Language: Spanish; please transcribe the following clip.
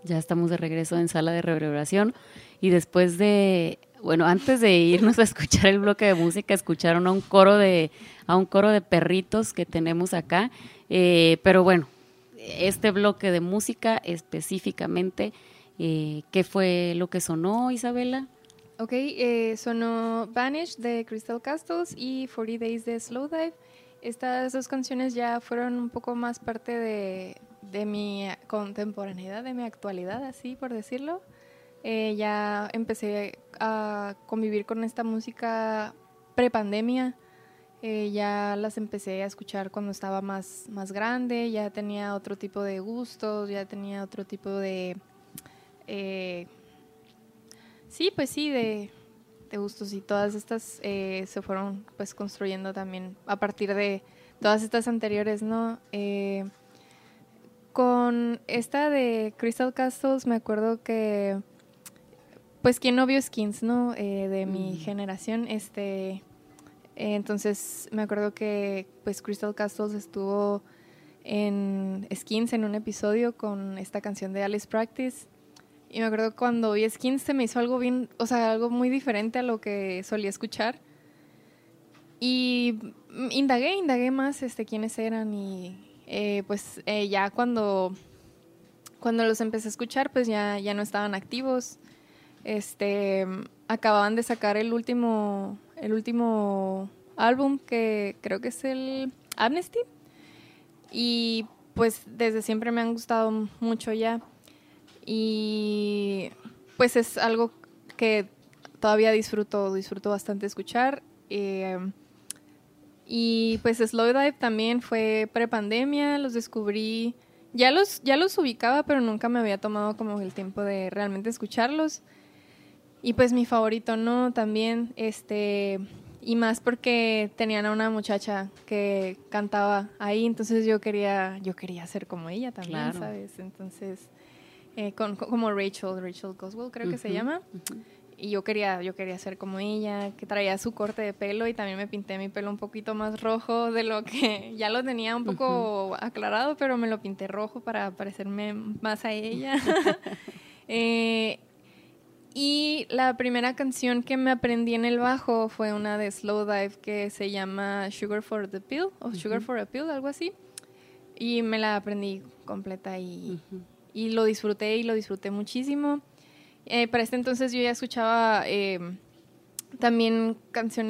Ya estamos de regreso en Sala de Reverberación y después de, bueno, antes de irnos a escuchar el bloque de música, escucharon a un coro de perritos que tenemos acá, pero bueno, este bloque de música específicamente, ¿qué fue lo que sonó, Isabela? Ok, sonó Vanish de Crystal Castles y 40 Days de Slowdive. Estas dos canciones ya fueron un poco más parte de mi contemporaneidad, de mi actualidad, así por decirlo. Ya empecé a convivir con esta música prepandemia. Ya las empecé a escuchar cuando estaba más grande, ya tenía otro tipo de gustos, ya tenía otro tipo de... sí, pues sí, de gustos, y todas estas se fueron pues construyendo también a partir de todas estas anteriores, ¿no? Con esta de Crystal Castles me acuerdo que pues quien no vio Skins, ¿no? De mi generación, entonces me acuerdo que pues Crystal Castles estuvo en Skins en un episodio con esta canción de Alice Practice. Y me acuerdo cuando vi Skins se me hizo algo bien, o sea, algo muy diferente a lo que solía escuchar. Y indagué más quiénes eran, y ya cuando los empecé a escuchar, pues ya no estaban activos. Acababan de sacar el último álbum, que creo que es el Amnesty. Y pues desde siempre me han gustado mucho ya. Y pues es algo que todavía disfruto bastante escuchar. Y pues Slowdive también fue prepandemia, los descubrí, ya los ubicaba, pero nunca me había tomado como el tiempo de realmente escucharlos. Y pues mi favorito, ¿no? También, y más porque tenían a una muchacha que cantaba ahí, entonces yo quería ser como ella también, claro. ¿Sabes? Entonces, como Rachel Coswell, creo que se llama. Y yo quería ser como ella, que traía su corte de pelo, y también me pinté mi pelo un poquito más rojo de lo que ya lo tenía un poco aclarado, pero me lo pinté rojo para parecerme más a ella. Y la primera canción que me aprendí en el bajo fue una de Slowdive que se llama Sugar for the Pill, o Sugar for a Pill, algo así. Y me la aprendí completa y lo disfruté muchísimo. Para este entonces yo ya escuchaba también canciones